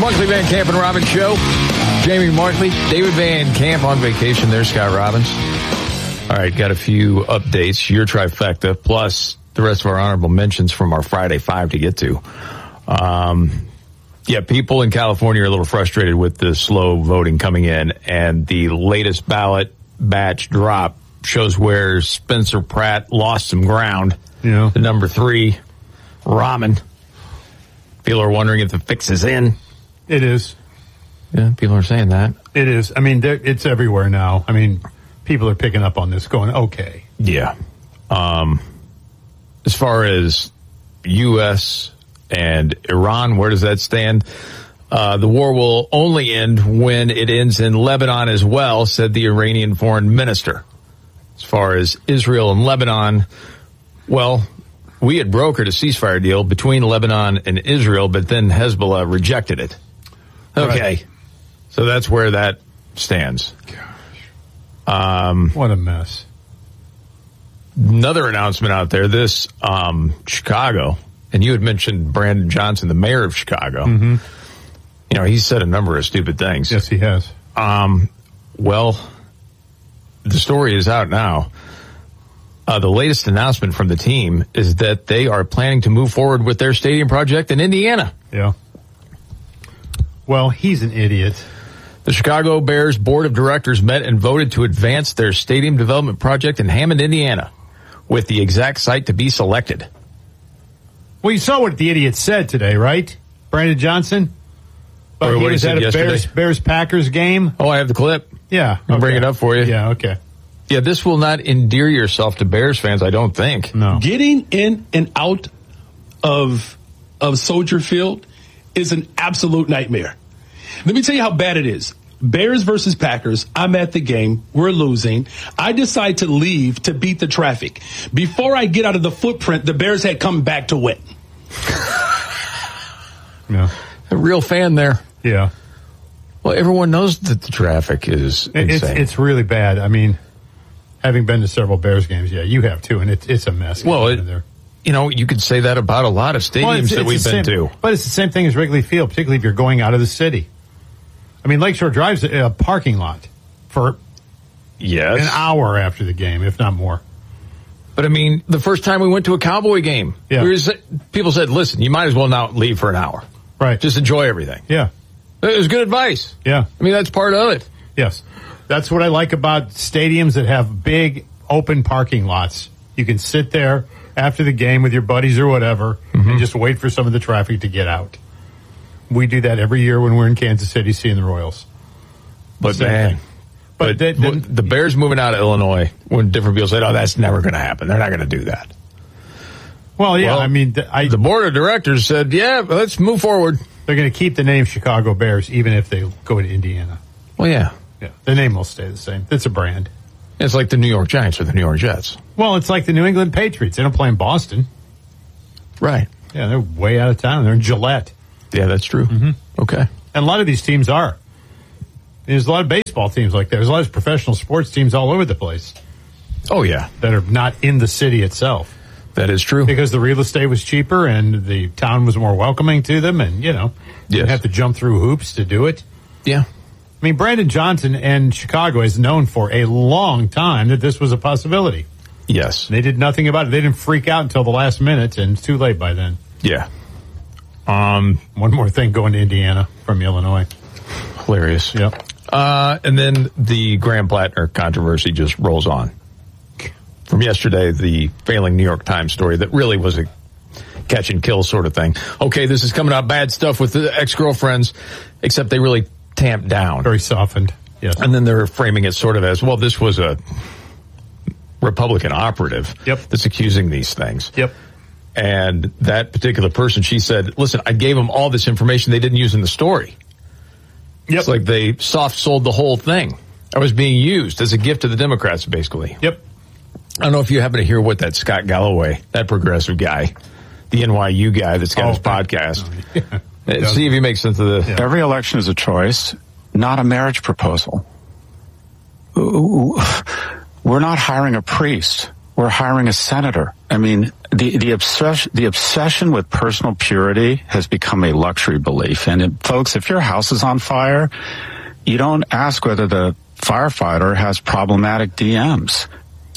Markley, Van Camp, and Robbins Show. Jamie Markley, David Van Camp on vacation. There's Scott Robbins. All right, got a few updates. Your trifecta, plus the rest of our honorable mentions from our Friday 5 to get to. People in California are a little frustrated with the slow voting coming in, and the latest ballot batch drop shows where Spencer Pratt lost some ground. Yeah. The number 3, Rahman. People are wondering if the fix is in. It is. Yeah, people are saying that. It is. I mean, it's everywhere now. I mean, people are picking up on this going, okay. Yeah. As far as U.S. and Iran, where does that stand? The war will only end when it ends in Lebanon as well, said the Iranian foreign minister. As far as Israel and Lebanon, well, we had brokered a ceasefire deal between Lebanon and Israel, but then Hezbollah rejected it. Okay. Right. So that's where that stands. Gosh. What a mess. Another announcement out there, this Chicago, and you had mentioned Brandon Johnson, the mayor of Chicago. Mm-hmm. You know, he's said a number of stupid things. Yes, he has. Well, the story is out now. The latest announcement from the team is that they are planning to move forward with their stadium project in Indiana. Yeah. Well, he's an idiot. The Chicago Bears Board of Directors met and voted to advance their stadium development project in Hammond, Indiana, with the exact site to be selected. Well, you saw what the idiot said today, right? Brandon Johnson? But he was at a Bears-Packers game? Oh, I have the clip. Yeah. I'll bring it up for you. Yeah, okay. Yeah, this will not endear yourself to Bears fans, I don't think. No. Getting in and out of Soldier Field is an absolute nightmare. Let me tell you how bad it is. Bears versus Packers. I'm at the game. We're losing. I decide to leave to beat the traffic. Before I get out of the footprint, the Bears had come back to win. Yeah. A real fan there. Yeah. Well, everyone knows that the traffic is insane. It's really bad. I mean, having been to several Bears games, yeah, you have too, and it's a mess. Well, you could say that about a lot of stadiums that we've been to. But it's the same thing as Wrigley Field, particularly if you're going out of the city. I mean, Lakeshore Drive's a parking lot for an hour after the game, if not more. But, I mean, the first time we went to a Cowboy game, people said, listen, you might as well not leave for an hour. Right. Just enjoy everything. Yeah. It was good advice. Yeah. I mean, that's part of it. Yes. That's what I like about stadiums that have big open parking lots. You can sit there after the game with your buddies or whatever and just wait for some of the traffic to get out. We do that every year when we're in Kansas City seeing the Royals. But man, the Bears moving out of Illinois, when different people said, oh, that's never going to happen. They're not going to do that. Well, yeah, I mean, the board of directors said, yeah, let's move forward. They're going to keep the name Chicago Bears even if they go to Indiana. Well, yeah. Yeah, the name will stay the same. It's a brand. It's like the New York Giants or the New York Jets. Well, it's like the New England Patriots. They don't play in Boston. Right. Yeah, they're way out of town. They're in Gillette. Yeah, that's true. Mm-hmm. Okay. And a lot of these teams are. There's a lot of baseball teams like that. There's a lot of professional sports teams all over the place. Oh, yeah. That are not in the city itself. That is true. Because the real estate was cheaper and the town was more welcoming to them and, you didn't have to jump through hoops to do it. Yeah. I mean, Brandon Johnson and Chicago is known for a long time that this was a possibility. Yes. They did nothing about it. They didn't freak out until the last minute, and it's too late by then. Yeah. One more thing going to Indiana from Illinois. Hilarious. Yep. And then the Graham Plattner controversy just rolls on. From yesterday, the failing New York Times story that really was a catch and kill sort of thing. Okay, this is coming out bad stuff with the ex-girlfriends, except they really tamped down. Very softened, yes. And then they're framing it sort of as, well, this was a Republican operative that's accusing these things. Yep. And that particular person, she said, listen, I gave them all this information they didn't use in the story. Yep. It's like they soft-sold the whole thing. I was being used as a gift to the Democrats, basically. Yep. I don't know if you happen to hear what that Scott Galloway, that progressive guy, the NYU guy that's got his podcast. See if he makes sense of this. Yeah. Every election is a choice, not a marriage proposal. We're not hiring a priest we're hiring a senator. I mean, the obsession with personal purity has become a luxury belief. And folks, if your house is on fire, you don't ask whether the firefighter has problematic DMs.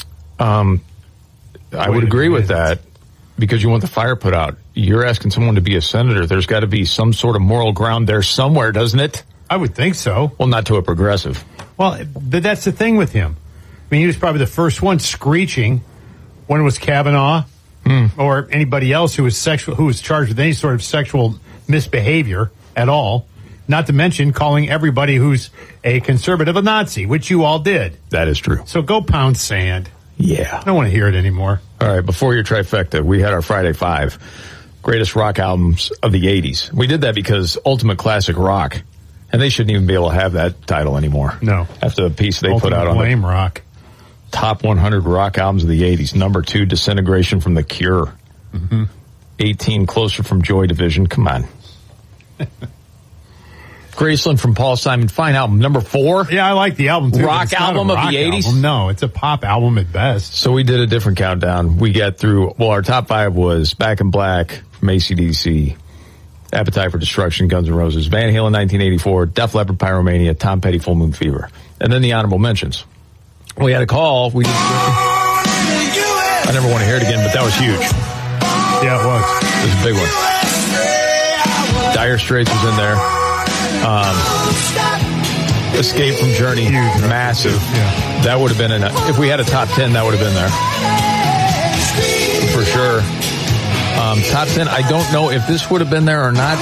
I would agree with that because you want the fire put out. You're asking someone to be a senator. There's got to be some sort of moral ground there somewhere, doesn't it? I would think so. Well, not to a progressive. Well, but that's the thing with him. I mean, he was probably the first one screeching when it was Kavanaugh or anybody else who was charged with any sort of sexual misbehavior at all. Not to mention calling everybody who's a conservative a Nazi, which you all did. That is true. So go pound sand. Yeah. I don't want to hear it anymore. All right, before your trifecta, we had our Friday 5 greatest rock albums of the 80s. We did that because Ultimate Classic Rock, and they shouldn't even be able to have that title anymore. No. After the piece they Ultimate put out on Blame Rock. Top 100 rock albums of the 80s. Number 2, Disintegration from The Cure. 18, Closer from Joy Division. Come on. Graceland from Paul Simon. Fine album. Number 4. Yeah, I like the album too. Rock album of the 80s? Album. No, it's a pop album at best. So we did a different countdown. We got through, our top 5 was Back in Black from AC/DC, Appetite for Destruction, Guns N' Roses, Van Halen 1984, Def Leppard, Pyromania, Tom Petty, Full Moon Fever. And then the honorable mentions. We had a call. I never want to hear it again, but that was huge. Yeah, it was. It was a big one. Dire Straits was in there. Escape from Journey, huge, massive. Yeah. That would have been if we had a top 10, that would have been there for sure. Top 10. I don't know if this would have been there or not.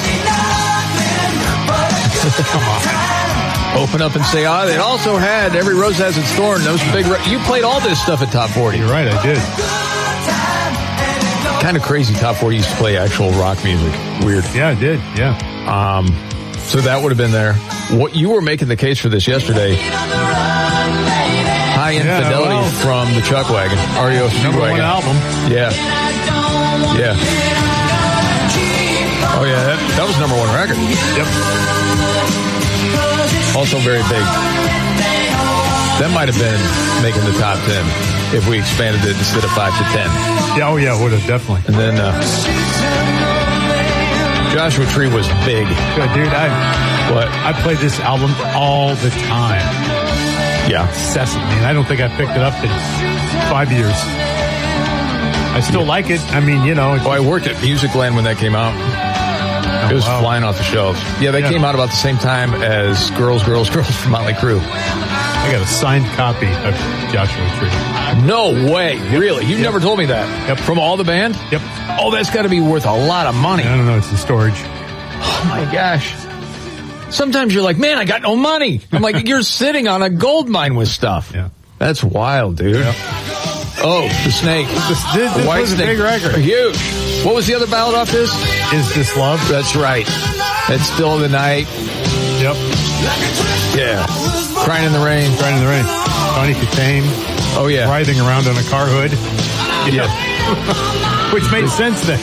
Come on. Open up and say, it also had Every Rose Has Its Thorn. Those big. You played all this stuff at Top 40. You're right, I did. Kind of crazy. Top 40 used to play actual rock music. Weird. Yeah, I did. Yeah. So that would have been there. What you were making the case for this yesterday. High Infidelity from the Chuck Wagon. REO Speedwagon. #1 album. Yeah. Yeah. Oh, yeah. That was #1 record. Yep. Also very big. That might have been making the top 10 if we expanded it instead of 5 to 10. Yeah, oh, yeah, it would have, definitely. And then Joshua Tree was big. Yeah, dude, I played this album all the time. Yeah. Incessantly. And I don't think I picked it up in 5 years. I still like it. I mean, I worked at Musicland when that came out. It was flying off the shelves. Yeah, they came out about the same time as Girls, Girls, Girls from Motley Crue. I got a signed copy of Joshua Tree. No way. Yep. Really? You've never told me that? Yep. From all the band? Yep. Oh, that's got to be worth a lot of money. I don't know. It's in storage. Oh, my gosh. Sometimes you're like, man, I got no money. I'm like, you're sitting on a gold mine with stuff. Yeah. That's wild, dude. Yep. Oh, the Snake. This White was Snake. a big record. Huge. What was the other ballad off this? Is This Love? That's right. It's Still in the Night. Yep. Yeah. Crying in the Rain. Crying in the Rain. Tawny Katane. Oh, yeah. Writhing around on a car hood. Yeah. Which made sense then.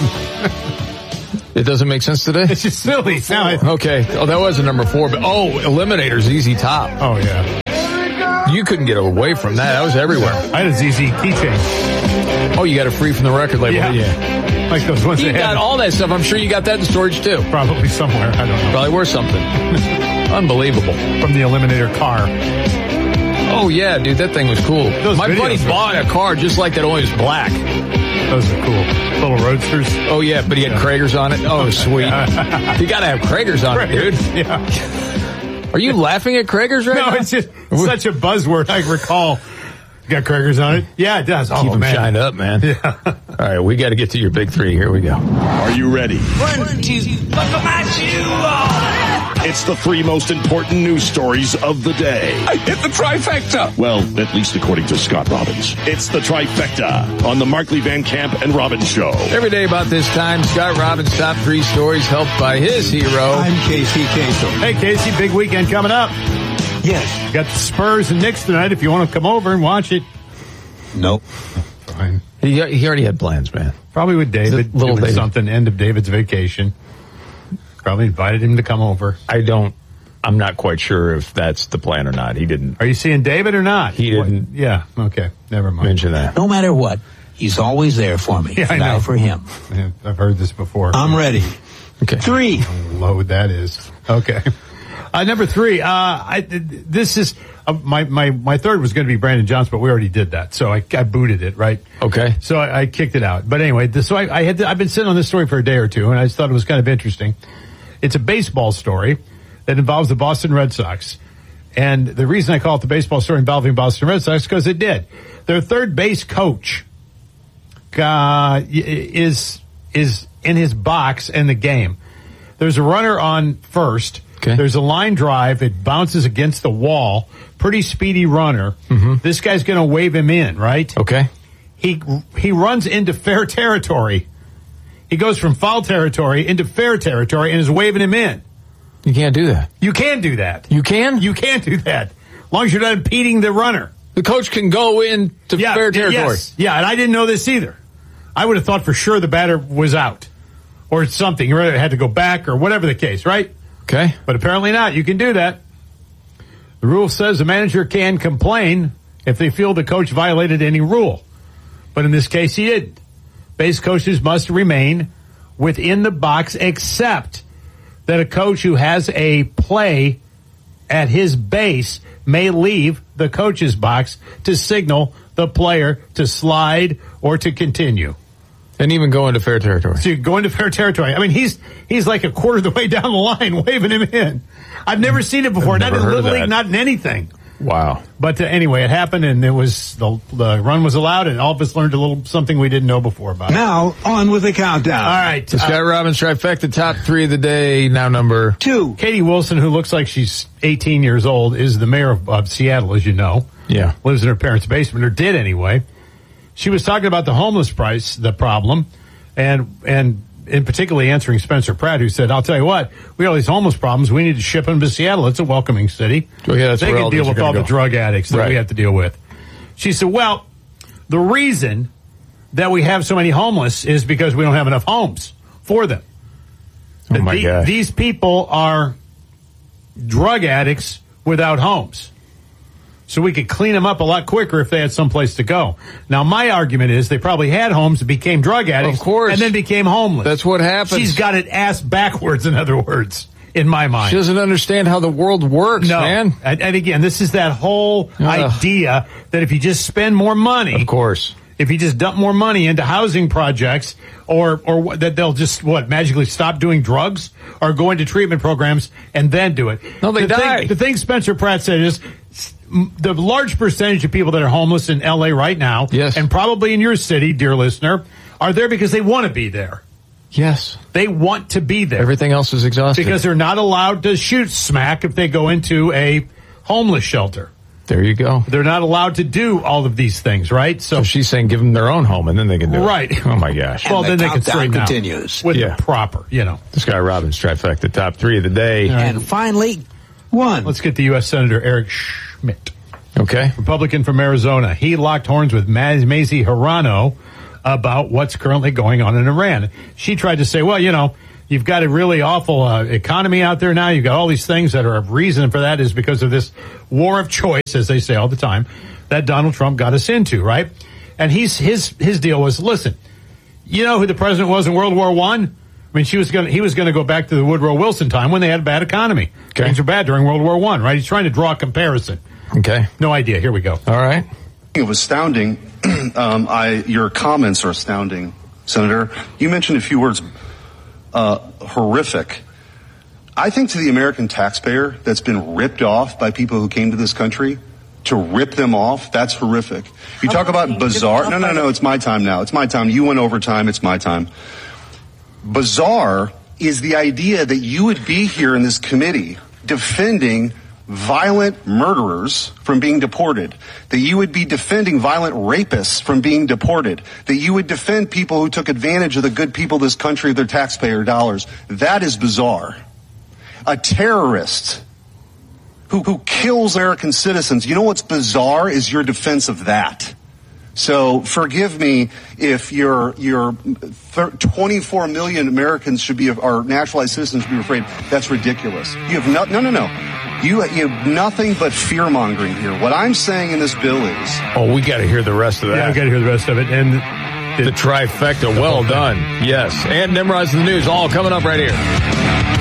It doesn't make sense today? It's just silly. Okay. Oh, that was a number 4. But Eliminator's ZZ Top. Oh, yeah. You couldn't get away from that. That was everywhere. I had a ZZ keychain. Oh, you got it free from the record label. Yeah. Like those ones You they got had. all that stuff. I'm sure you got that in storage, too. Probably somewhere. I don't know. Probably worth something. Unbelievable. From the Eliminator car. Oh, yeah, dude. That thing was cool. My buddy bought a car just like that, only it was black. Those are cool. Little roadsters. Oh, yeah, but he had Kragers on it. Oh, sweet. You got to have Kragers on it, dude. Yeah. Are you laughing at Kragers right now? No, it's just such a buzzword. I recall. Got Kragers on it? Yeah, it does. Keep them shined up, man. Yeah. All right, we got to get to your big 3. Here we go. Are you ready? 1, 2, buckle my shoe. It's the 3 most important news stories of the day. I hit the trifecta. Well, at least according to Scott Robbins. It's the trifecta on the Markley Van Camp and Robbins Show. Every day about this time, Scott Robbins' top 3 stories helped by his hero. I'm Casey Kasem. Hey, Casey, big weekend coming up. Yes. Got the Spurs and Knicks tonight if you want to come over and watch it. Nope. Fine. He already had plans, man. Probably with David. Little doing David. something, end of David's vacation. Probably invited him to come over. I don't I'm not quite sure if that's the plan or not. He didn't. Are you seeing David or not? He didn't. Yeah. Okay. Never mind. Mention that. No matter what, he's always there for me. Yeah, I Die know. for him. Yeah, I've heard this before. I'm ready. Okay. 3. Load that is. Okay. Number 3. This is my third was going to be Brandon Johnson, but we already did that, so I booted it, right? Okay. So I kicked it out. But anyway, I've been sitting on this story for a day or two, and I just thought it was kind of interesting. It's a baseball story that involves the Boston Red Sox, and the reason I call it the baseball story involving Boston Red Sox is because it did. Their third base coach is in his box in the game. There's a runner on first. Okay. There's a line drive. It bounces against the wall. Pretty speedy runner. Mm-hmm. This guy's going to wave him in, right? Okay. He runs into fair territory. He goes from foul territory into fair territory and is waving him in. You can't do that. You can do that. You can? You can't do that. As long as you're not impeding the runner. The coach can go into fair territory. Yes. Yeah, and I didn't know this either. I would have thought for sure the batter was out or something. He had to go back or whatever the case, right? Okay. But apparently not. You can do that. The rule says the manager can complain if they feel the coach violated any rule. But in this case, he didn't. Base coaches must remain within the box except that a coach who has a play at his base may leave the coach's box to signal the player to slide or to continue. And even go into fair territory. So you go into fair territory. I mean, he's like a quarter of the way down the line waving him in. I've never seen it before. Not in Little League, not in anything. Wow. But anyway, it happened, and it was the run was allowed, and all of us learned a little something we didn't know before about it. Now, on with the countdown. All right. The Scott Robbins trifecta, top 3 of the day, now number 2. Katie Wilson, who looks like she's 18 years old, is the mayor of Seattle, as you know. Yeah. Lives in her parents' basement, or did anyway. She was talking about the homeless price, the problem, and in particularly answering Spencer Pratt, who said, I'll tell you what, we have all these homeless problems. We need to ship them to Seattle. It's a welcoming city. Well, yeah, they can deal with all the drug addicts that we have to deal with. She said, well, the reason that we have so many homeless is because we don't have enough homes for them. Oh, my God. These people are drug addicts without homes. So we could clean them up a lot quicker if they had someplace to go. Now, my argument is they probably had homes, became drug addicts, of course, and then became homeless. That's what happens. She's got it ass backwards, in other words, in my mind. She doesn't understand how the world works, man. And again, this is that whole idea that if you just spend more money, of course, if you just dump more money into housing projects, or that they'll just magically stop doing drugs or go into treatment programs and then do it. No, they die. The thing Spencer Pratt said is the large percentage of people that are homeless in L.A. right now, yes, and probably in your city, dear listener, are there because they want to be there. Yes. They want to be there. Everything else is exhausted. Because they're not allowed to shoot smack if they go into a homeless shelter. There you go. They're not allowed to do all of these things, right? So she's saying give them their own home and then they can do it. Right. Oh, my gosh. Well, then they can straighten out. Continues. With the proper, The Scott Robbins trifecta, top 3 of the day. And finally, 1. Let's get to U.S. Senator Eric Schmidt. Okay. Republican from Arizona. He locked horns with Mazie Hirono about what's currently going on in Iran. She tried to say, well, you've got a really awful economy out there now. You've got all these things that are a reason for that is because of this war of choice, as they say all the time, that Donald Trump got us into, right? And his deal was, listen, you know who the president was in World War I? I mean, he was going to go back to the Woodrow Wilson time when they had a bad economy. Okay. Things were bad during World War I, right? He's trying to draw a comparison. Okay. No idea. Here we go. All right. It was astounding. Your comments are astounding, Senator. You mentioned a few words, horrific. I think to the American taxpayer that's been ripped off by people who came to this country, to rip them off, that's horrific. You talk about bizarre. No, it's my time now. It's my time. You went over time. It's my time. Bizarre is the idea that you would be here in this committee defending violent murderers from being deported, that you would be defending violent rapists from being deported, that you would defend people who took advantage of the good people of this country of their taxpayer dollars. That is bizarre. A terrorist who kills American citizens, you know what's bizarre is your defense of that. So forgive me if your 24 million Americans should be, or naturalized citizens should be afraid. That's ridiculous. You have no. You have nothing but fear mongering here. What I'm saying in this bill is. Oh, we got to hear the rest of that. Yeah, we got to hear the rest of it. And the trifecta. Well done. Yes. And Nimrod's in the news. All coming up right here.